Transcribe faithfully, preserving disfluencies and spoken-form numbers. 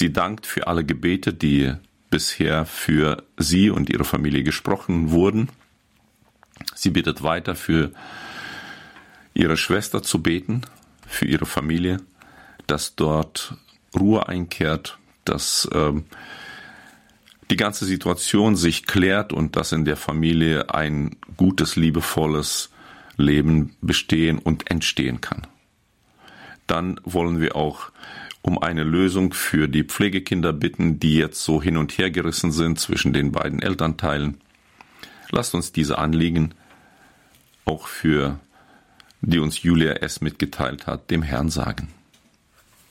Sie dankt für alle Gebete, die bisher für sie und ihre Familie gesprochen wurden. Sie bittet weiter, für ihre Schwester zu beten, für ihre Familie, dass dort Ruhe einkehrt, dass ähm, die ganze Situation sich klärt und dass in der Familie ein gutes, liebevolles Leben bestehen und entstehen kann. Dann wollen wir auch um eine Lösung für die Pflegekinder bitten, die jetzt so hin und her gerissen sind zwischen den beiden Elternteilen. Lasst uns diese Anliegen, auch für die uns Julia S. mitgeteilt hat, dem Herrn sagen.